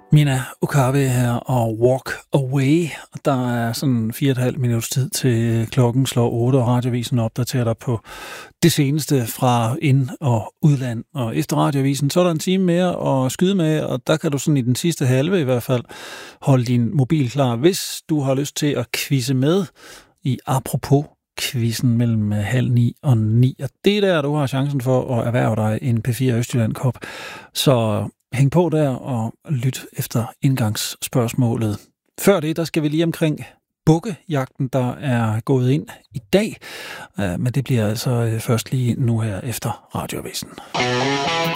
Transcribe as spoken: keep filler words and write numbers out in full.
Mina Okabe her og Walk Away. Der er sådan fire og et halvt minuts tid til klokken slår otte, og Radioavisen opdaterer dig på det seneste fra ind- og udland. Og efter Radioavisen, så er der en time mere at skyde med, og der kan du sådan i den sidste halve i hvert fald holde din mobil klar, hvis du har lyst til at quizze med i apropos quizzen mellem halv ni og ni. Og det er der, du har chancen for at erhverve dig en P fire Østjylland-kop. Så hæng på der og lyt efter indgangsspørgsmålet. Før det, der skal vi lige omkring bukkejagten, der er gået ind i dag. Men det bliver altså først lige nu her efter Radioavisen.